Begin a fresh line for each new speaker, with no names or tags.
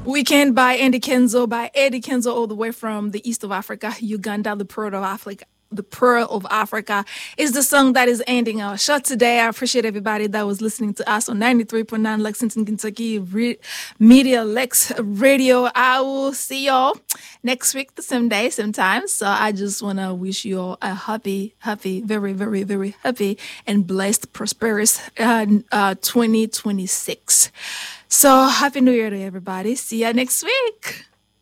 Weekend by Andy Kenzo, by Eddie Kenzo, all the way from the east of Africa, Uganda, the Pearl of Africa. The Pearl of Africa is the song that is ending our show today. I appreciate everybody that was listening to us on 93.9 Lexington, Kentucky Media Lex Radio. I will see y'all next week, the same day, same time. So I just want to wish you all a happy, very, very, very happy and blessed, prosperous 2026. So happy New Year to everybody. See ya next week.